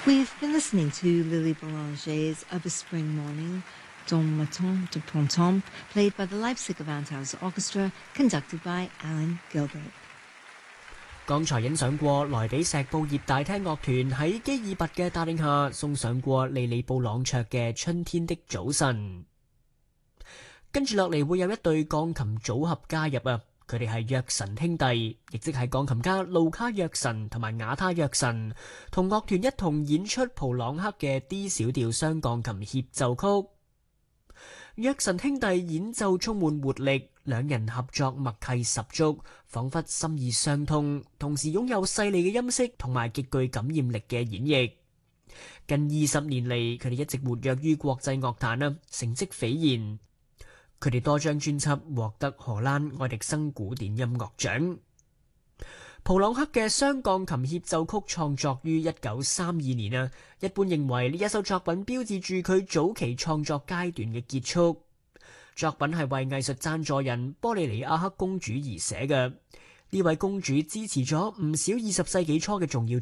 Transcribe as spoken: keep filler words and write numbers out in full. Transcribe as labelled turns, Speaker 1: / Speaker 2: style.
Speaker 1: We've been listening to Lily Boulanger's Of a Spring Morning, Don Matin de Printemps, played by the Leipzig Gewandhaus Orchestra, conducted by Alan Gilbert.
Speaker 2: 剛才欣賞過萊比錫布葉大廳樂團喺基爾拔嘅帶領下送上過利利布朗卓嘅《春天的早晨》。跟住落嚟會有一對鋼琴組合加入啊！佢哋係約神兄弟，亦即係鋼琴家路卡約神同埋瓦他約神，同樂團一同演出普朗克嘅 D 小調雙鋼琴協奏曲。約神兄弟演奏充滿活力，兩人合作默契十足，仿佛心意相通，同時擁有細膩嘅音色同埋極具感染力嘅演繹。近二十年嚟，佢哋一直活躍於國際樂壇啊，成績斐然。佢哋多張專輯獲得荷蘭愛迪生古典音樂獎。普朗克嘅雙鋼琴協奏曲創作於一九三二年啊，一般認為呢一首作品標誌住佢早期創作階段嘅結束。作品係為藝術贊助人波利尼亞克公主而寫嘅，呢位公主支持咗唔少二十世紀初嘅重要